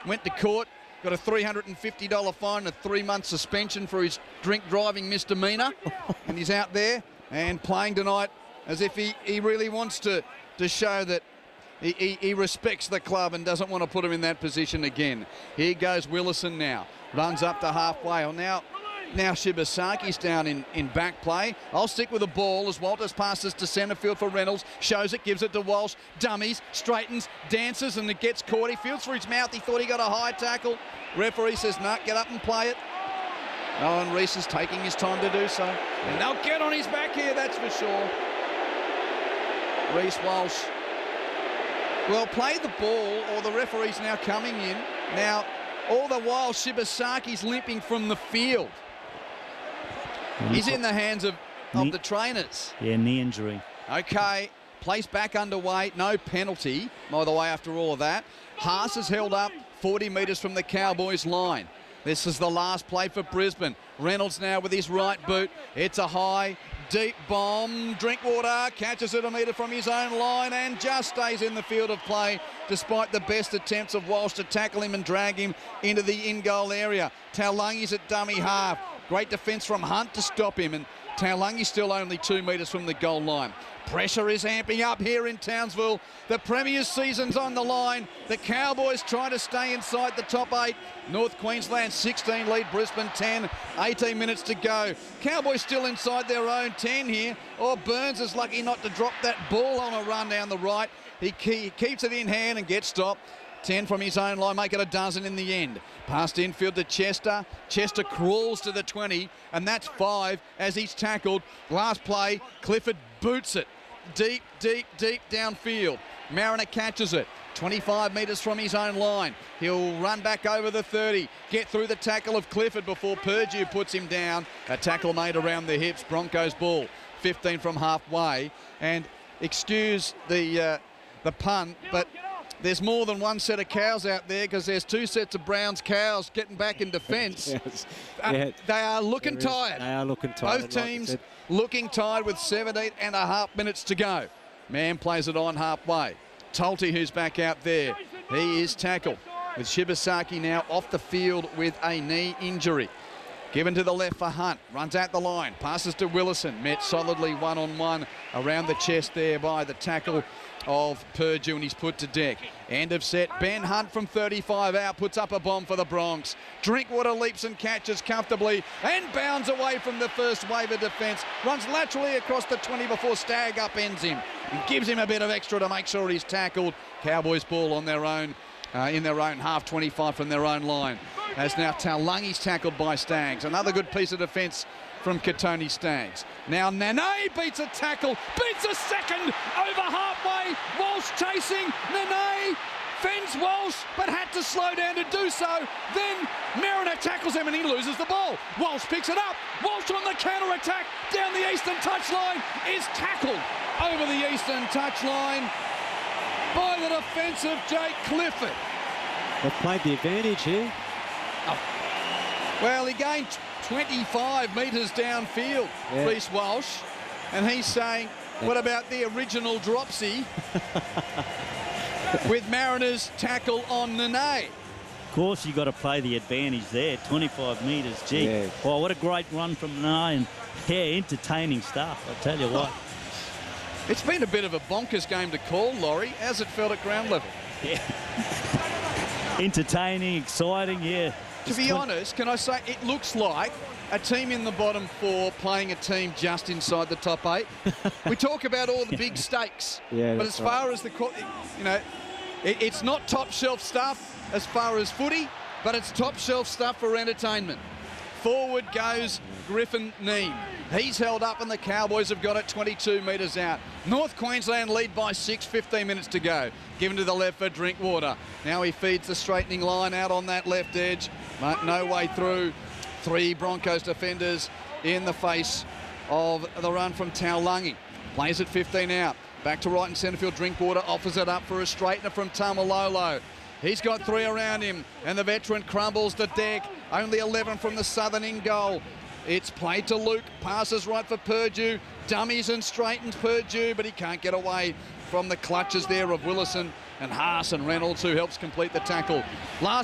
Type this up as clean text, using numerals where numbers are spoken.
went to court, got a $350 fine, a 3-month suspension for his drink driving misdemeanor, and he's out there and playing tonight as if he really wants to show that he respects the club and doesn't want to put him in that position again. Here goes Willison now. Runs up to halfway. Well, now Shibasaki's down in back play. I'll stick with the ball as Walters passes to centre field for Reynolds. Shows it, gives it to Walsh. Dummies, straightens, dances, and it gets caught. He feels for his mouth. He thought he got a high tackle. Referee says, no, get up and play it. Owen Reese is taking his time to do so. And they'll get on his back here, that's for sure. Reese Walsh. Well, play the ball, or the referee's now coming in. Now, all the while, Shibasaki's limping from the field. He's in the hands of the trainers. Yeah, knee injury. Okay, place back underway. No penalty, by the way, after all of that. Haas is held up 40 metres from the Cowboys' line. This is the last play for Brisbane. Reynolds now with his right boot. It's a high, deep bomb. Drinkwater catches it a metre from his own line and just stays in the field of play despite the best attempts of Walsh to tackle him and drag him into the in-goal area. Taulangi's at dummy half. Great defence from Hunt to stop him, and Taulangi's still only 2 metres from the goal line. Pressure is amping up here in Townsville. The Premier's season's on the line. The Cowboys try to stay inside the top 8. North Queensland 16 lead, Brisbane 10. 18 minutes to go. Cowboys still inside their own 10 here. Oh, Burns is lucky not to drop that ball on a run down the right. He keeps it in hand and gets stopped. 10 from his own line, make it a dozen in the end. Past infield to Chester. Chester crawls to the 20, and that's 5 as he's tackled. Last play, Clifford boots it. Deep, deep, deep downfield. Mariner catches it. 25 metres from his own line. He'll run back over the 30, get through the tackle of Clifford before Purdue puts him down. A tackle made around the hips. Broncos ball. 15 from halfway. And excuse the pun, but there's more than one set of cows out there because there's 2 sets of Browns cows getting back in defence. Yes. They are looking tired. They are looking tired. Both teams looking tired with 17.5 minutes to go. Mann plays it on halfway. Tulty, who's back out there. He is tackled with Shibasaki now off the field with a knee injury. Given to the left for Hunt. Runs out the line. Passes to Willison. Met solidly one-on-one around the chest there by the tackle of Purdue, and he's put to deck. End of set. Ben Hunt from 35 out puts up a bomb for the Bronx. Drinkwater leaps and catches comfortably and bounds away from the first wave of defence. Runs laterally across the 20 before Stagg upends him and gives him a bit of extra to make sure he's tackled. Cowboys ball on their own, in their own half, 25 from their own line. As now Taulangi's tackled by Staggs. Another good piece of defence from Katoni Staggs. Now Nene beats a tackle, beats a second over halfway. Walsh chasing. Nene fends Walsh, but had to slow down to do so. Then Mariner tackles him and he loses the ball. Walsh picks it up. Walsh on the counter-attack down the eastern touchline is tackled over the eastern touchline by the defence of Jake Clifford. They've played the advantage here. Oh. Well, he gained 25 metres downfield, Reece Walsh, and he's saying, what about the original dropsy with Mariners tackle on Nene? Of course, you've got to play the advantage there. 25 metres, gee. Yeah. Well, what a great run from Nene. And entertaining stuff, I tell you what. It's been a bit of a bonkers game to call, Laurie. How's it felt at ground level? Yeah. Entertaining, exciting, yeah. To be honest, can I say it looks like a team in the bottom 4 playing a team just inside the top 8. We talk about all the big stakes, but as far as the, it's not top shelf stuff as far as footy, but it's top shelf stuff for entertainment. Forward goes Griffin Neame. He's held up and the Cowboys have got it 22 metres out. North Queensland lead by 6, 15 minutes to go. Given to the left for Drinkwater. Now he feeds the straightening line out on that left edge. But no way through. 3 Broncos defenders in the face of the run from Taulangi. Plays it 15 out. Back to right in centre field. Drinkwater offers it up for a straightener from Tamalolo. He's got 3 around him, and the veteran crumbles to deck. Only 11 from the southern in goal. It's played to Luke. Passes right for Purdue. Dummies and straightens Purdue, but he can't get away from the clutches there of Willison and Haas and Reynolds, who helps complete the tackle. Last